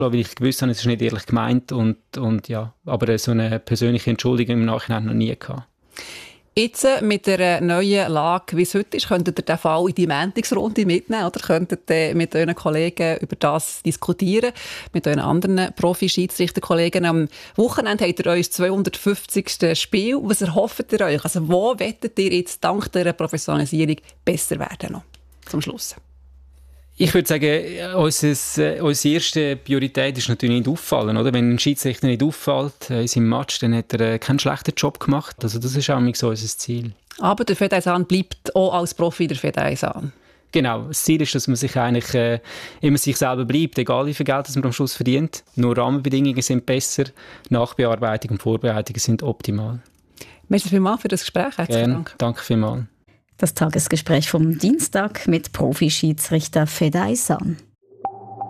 weil ich gewusst habe, es ist nicht ehrlich gemeint und ja, aber so eine persönliche Entschuldigung im Nachhinein noch nie gehabt. Jetzt mit der neuen Lage, wie es heute ist, könntet ihr den Fall in die Mentigsrunde mitnehmen oder könntet ihr mit euren Kollegen über das diskutieren, mit euren anderen Profi-Schiedsrichterkollegen. Am Wochenende habt ihr euer 250. Spiel. Was erhofft ihr euch? Also wo wettet ihr jetzt dank dieser Professionalisierung besser werden noch zum Schluss? Ich würde sagen, unsere erste Priorität ist natürlich nicht auffallen. Oder? Wenn ein Schiedsrichter nicht auffällt in seinem Match, dann hat er keinen schlechten Job gemacht. Also das ist auch so unser Ziel. Aber der Fedaysan bleibt auch als Profi der Fedaysan. Genau, das Ziel ist, dass man sich eigentlich immer sich selber bleibt, egal wie viel Geld man am Schluss verdient. Nur Rahmenbedingungen sind besser, Nachbearbeitung und Vorbereitung sind optimal. Merci vielmals für das Gespräch. Herzlichen Dank. Danke vielmals. Das Tagesgespräch vom Dienstag mit Profi-Schiedsrichter Fedaysan.